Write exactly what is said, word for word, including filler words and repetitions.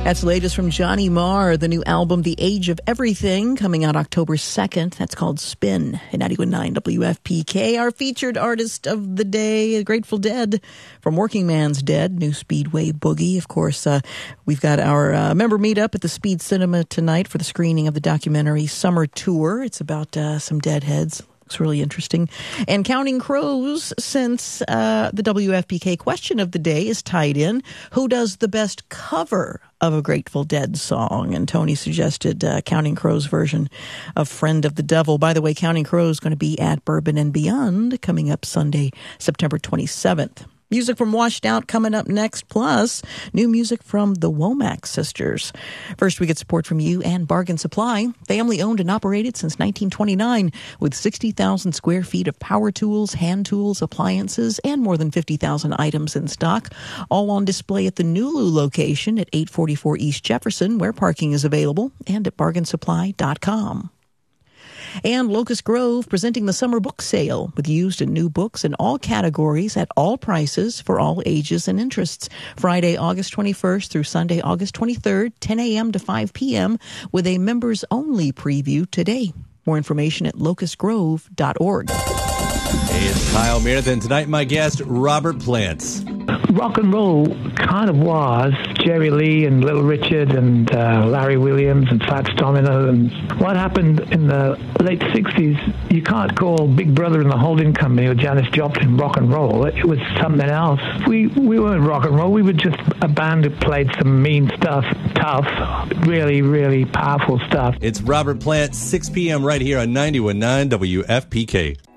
That's the latest from Johnny Marr, the new album, The Age of Everything, coming out October second. That's called Spin at ninety-one point nine W F P K. Our featured artist of the day, Grateful Dead, from Working Man's Dead, New Speedway Boogie. Of course, uh, we've got our uh, member meetup at the Speed Cinema tonight for the screening of the documentary Summer Tour. It's about uh, some Deadheads. Looks really interesting. And Counting Crows, since uh, the W F P K question of the day is tied in, who does the best cover of a Grateful Dead song? And Tony suggested uh, Counting Crows' version of Friend of the Devil. By the way, Counting Crows is going to be at Bourbon and Beyond coming up Sunday, September twenty-seventh. Music from Washed Out coming up next, plus new music from the Womack Sisters. First, we get support from you and Bargain Supply, family-owned and operated since nineteen twenty-nine, with sixty thousand square feet of power tools, hand tools, appliances, and more than fifty thousand items in stock, all on display at the Nulu location at eight forty-four East Jefferson, where parking is available, and at bargain supply dot com. And Locust Grove presenting the summer book sale with used and new books in all categories at all prices for all ages and interests. Friday, August twenty-first through Sunday, August twenty-third, ten a.m. to five p.m. with a members-only preview today. More information at locust grove dot org. Hey, it's Kyle Meredith, and tonight my guest, Robert Plant. Rock and roll kind of was Jerry Lee and Little Richard and uh, Larry Williams and Fats Domino. And what happened in the late sixties, you can't call Big Brother and the Holding Company or Janis Joplin rock and roll. It, it was something else. We we weren't rock and roll. We were just a band who played some mean stuff, tough, really, really powerful stuff. It's Robert Plant, six p.m. right here on ninety-one point nine W F P K.